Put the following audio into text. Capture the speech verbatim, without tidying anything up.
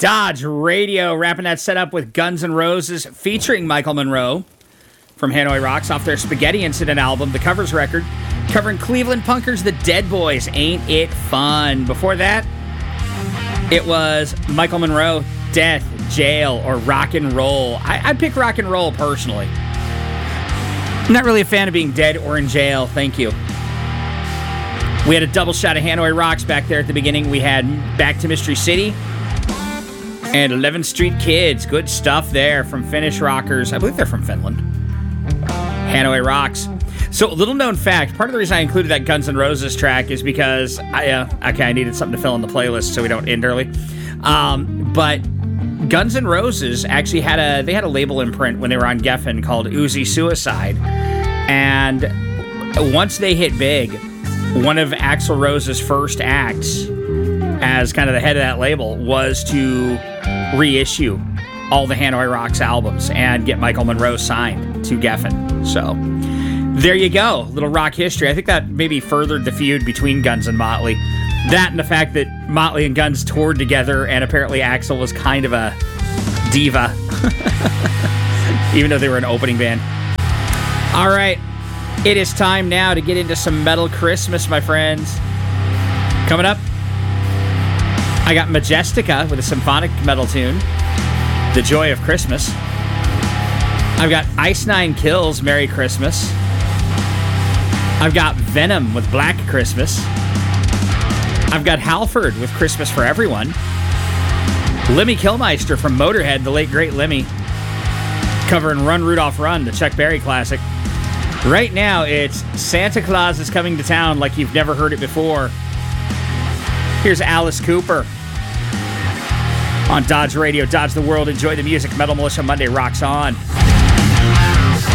Dodge Radio, wrapping that set up with Guns N' Roses featuring Michael Monroe from Hanoi Rocks off their Spaghetti Incident album, the Covers record, covering Cleveland Punkers, the Dead Boys, Ain't It Fun. Before that, it was Michael Monroe, Death, Jail, or Rock and Roll. I, I'd pick Rock and Roll personally. I'm not really a fan of being dead or in jail, thank you. We had a double shot of Hanoi Rocks back there at the beginning. We had Back to Mystery City and eleventh Street Kids. Good stuff there from Finnish rockers. I believe they're from Finland. Hanoi Rocks. So, a little known fact, part of the reason I included that Guns N' Roses track is because I, uh, okay, I needed something to fill in the playlist so we don't end early. Um, but Guns N' Roses actually had a, they had a label imprint when they were on Geffen called Uzi Suicide. And once they hit big, one of Axl Rose's first acts as kind of the head of that label was to reissue all the Hanoi Rocks albums and get Michael Monroe signed to Geffen. So there you go, little rock history. I think that maybe furthered the feud between Guns and Motley. That and the fact that Motley and Guns toured together, and apparently Axl was kind of a diva, even though they were an opening band. All right. It is time now to get into some Metal Christmas, my friends. Coming up, I got Majestica with a symphonic metal tune, The Joy of Christmas. I've got Ice Nine Kills, Merry Christmas. I've got Venom with Black Christmas. I've got Halford with Christmas for Everyone. Lemmy Kilmister from Motorhead, the late great Lemmy, covering Run Rudolph Run, the Chuck Berry classic. Right now, it's Santa Claus is Coming to Town like you've never heard it before. Here's Alice Cooper on Dodge Radio, Dodge the World. Enjoy the music. Metal Militia Monday rocks on.